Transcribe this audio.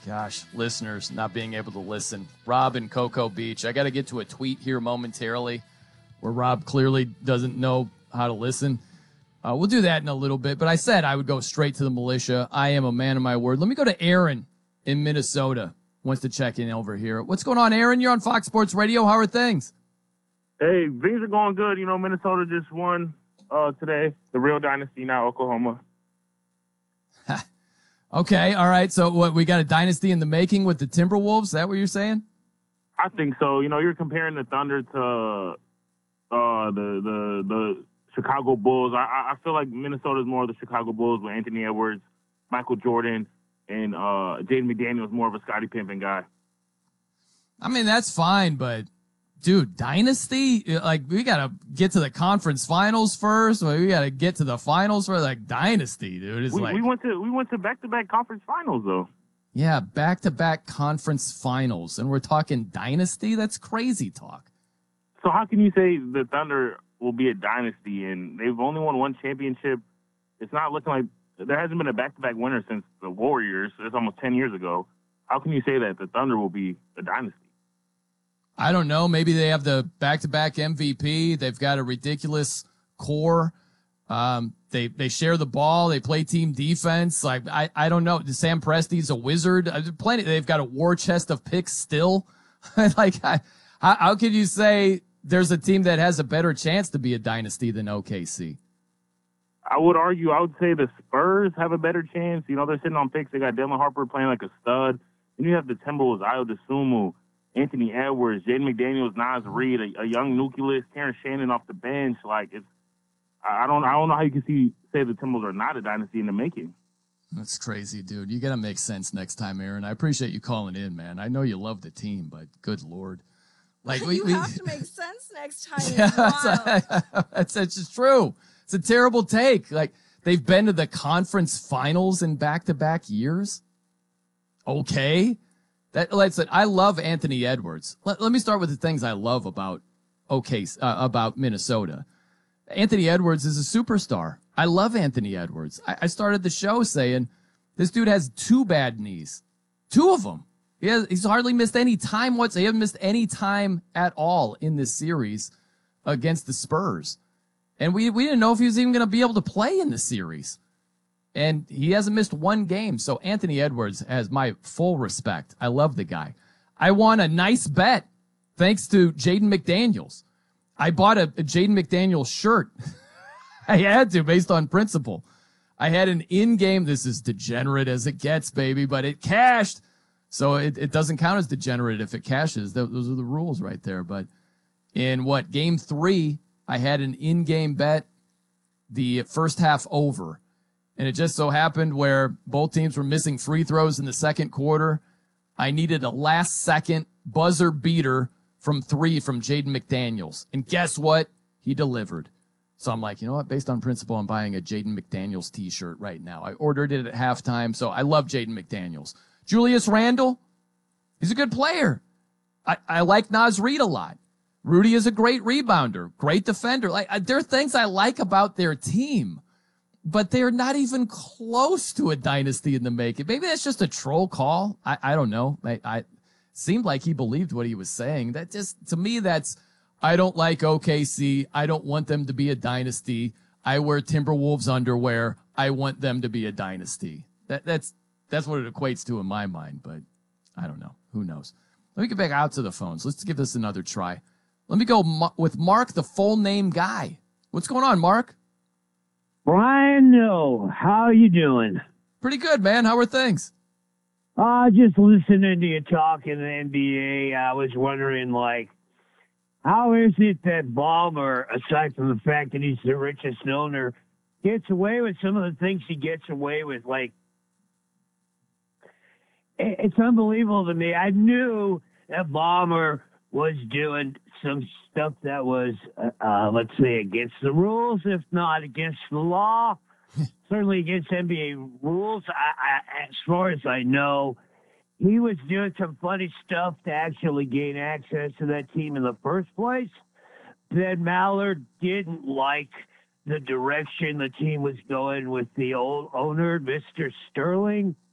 Gosh, listeners not being able to listen. Rob in Cocoa Beach. I got to get to a tweet here momentarily where Rob clearly doesn't know how to listen. We'll do that in a little bit, but I said I would go straight to the militia. I am a man of my word. Let me go to Aaron in Minnesota. Wants to check in over here. What's going on, Aaron? You're on Fox Sports Radio. How are things? Hey, things are going good. You know, Minnesota just won today. The real dynasty now, Oklahoma. Okay, all right. So what, we got a dynasty in the making with the Timberwolves? Is that what you're saying? I think so. You know, you're comparing the Thunder to the Chicago Bulls. I feel like Minnesota is more of the Chicago Bulls with Anthony Edwards, Michael Jordan, and Jaden McDaniels more of a Scottie Pippen guy. I mean, that's fine, but dude, dynasty? Like, we got to get to the conference finals first. We got to get to the finals for like dynasty, dude. We went to back-to-back conference finals, though. Yeah, back-to-back conference finals, and we're talking dynasty? That's crazy talk. So how can you say the Thunder will be a dynasty, and they've only won one championship? It's not looking like there hasn't been a back-to-back winner since the Warriors. It's almost 10 years ago. How can you say that the Thunder will be a dynasty? I don't know. Maybe they have the back-to-back MVP. They've got a ridiculous core. They share the ball. They play team defense. Like, I don't know. Sam Presti's a wizard. They've got a war chest of picks still. Like, how could you say there's a team that has a better chance to be a dynasty than OKC? I would argue, I would say the Spurs have a better chance. You know, they're sitting on picks. They got Dylan Harper playing like a stud. And you have the Timberwolves, Ayo Dosunmu, Anthony Edwards, Jaden McDaniels, Naz Reid, a young nucleus, Terrence Shannon off the bench. Like, I don't know how you can say the Timberwolves are not a dynasty in the making. That's crazy, dude. You got to make sense next time, Aaron. I appreciate you calling in, man. I know you love the team, but good Lord. Like, you have to make sense next time. Yeah, it's just true. It's a terrible take. Like, they've been to the conference finals in back-to-back years. Okay. I love Anthony Edwards. Let me start with the things I love about about Minnesota. Anthony Edwards is a superstar. I love Anthony Edwards. I started the show saying this dude has 2 bad knees. 2 of them. He's hardly missed any time He hasn't missed any time at all in this series against the Spurs. And we didn't know if he was even going to be able to play in the series. And he hasn't missed 1 game. So Anthony Edwards has my full respect. I love the guy. I won a nice bet thanks to Jaden McDaniels. I bought a Jaden McDaniels shirt. I had to, based on principle. I had an in-game, this is degenerate as it gets, baby, but it cashed. So it doesn't count as degenerate if it cashes. Those are the rules right there. But in game 3, I had an in-game bet, the first half over. And it just so happened where both teams were missing free throws in the second quarter. I needed a last-second buzzer beater from 3 from Jaden McDaniels. And guess what? He delivered. So I'm like, you know what? Based on principle, I'm buying a Jaden McDaniels t-shirt right now. I ordered it at halftime, so I love Jaden McDaniels. Julius Randle, he's a good player. I like Naz Reid a lot. Rudy is a great rebounder, great defender. There are things I like about their team. But they're not even close to a dynasty in the making. Maybe that's just a troll call. I don't know. I seemed like he believed what he was saying. That just, to me, I don't like OKC. I don't want them to be a dynasty. I wear Timberwolves underwear. I want them to be a dynasty. That's what it equates to in my mind, but I don't know. Who knows? Let me get back out to the phones. Let's give this another try. Let me go with Mark, the full name guy. What's going on, Mark? Brian, no. How you doing? Pretty good, man. How are things? Just listening to you talk in the NBA. I was wondering, how is it that Ballmer, aside from the fact that he's the richest owner, gets away with some of the things he gets away with? It's unbelievable to me. I knew that Ballmer was doing some stuff that was, let's say, against the rules, if not against the law, certainly against NBA rules. As far as I know, he was doing some funny stuff to actually gain access to that team in the first place. Then Mallard didn't like the direction the team was going with the old owner, Mr. Sterling.